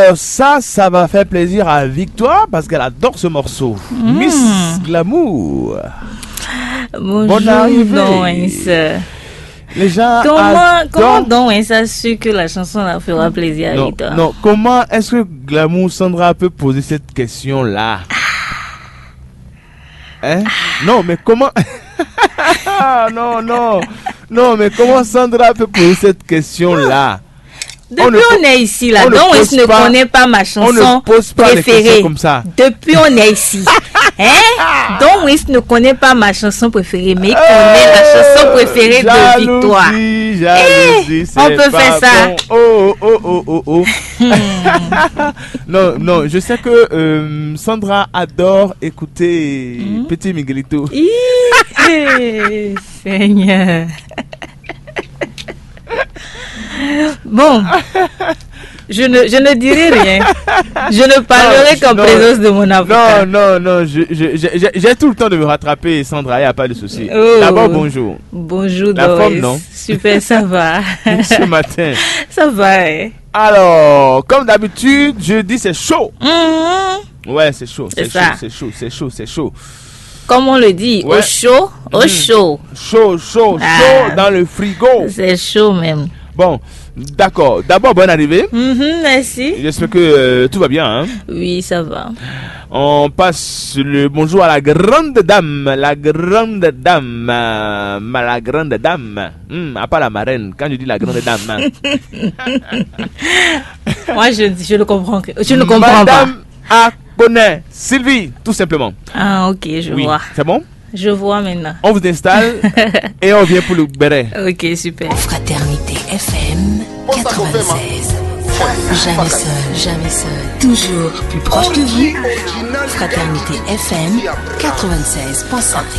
Ça va faire plaisir à Victoire parce qu'elle adore ce morceau. Miss Glamour. Bonjour, Bonne arrivée. Les gens comment donc a su que la chanson la fera plaisir à Victoire? Non, comment est-ce que Glamour Sandra peut poser cette question-là? Hein? Non, mais comment... non, mais comment Sandra peut poser cette question-là? Depuis on est ici là, donc on ne connaît pas ma chanson préférée. Comme ça. Depuis on est ici, hein? Donc on ne connaît pas ma chanson préférée, mais il connaît la chanson préférée de Victoire. Jalousie, on peut faire ça. Bon. Oh. non, je sais que Sandra adore écouter Petit Miguelito. Seigneur. Bon, je ne dirai rien. Je ne parlerai qu'en présence de mon avocat. Non, j'ai tout le temps de me rattraper, Sandra, il n'y a pas de souci. D'abord, bonjour. Bonjour, la Doris. forme, non? Super, ça va. Ce matin. Ça va, hein? Alors, comme d'habitude, jeudi, c'est chaud. Ouais, c'est chaud, c'est chaud. Comme on le dit, ouais. Au chaud. Chaud dans le frigo. C'est chaud même. Bon, d'accord. D'abord, bonne arrivée. Merci. J'espère que tout va bien. Hein? Oui, ça va. On passe le bonjour à la grande dame. La grande dame. Pas la marraine. Quand je dis la grande dame. Moi, je ne comprends pas. Je ne comprends Madame Akone Sylvie, tout simplement. Ah, ok, je vois. C'est bon? Je vois maintenant. On vous installe et on vient pour le béret. Ok, super. Fraternité FM 96. Jamais seul, toujours plus proche de vous. Fraternité FM 96.5.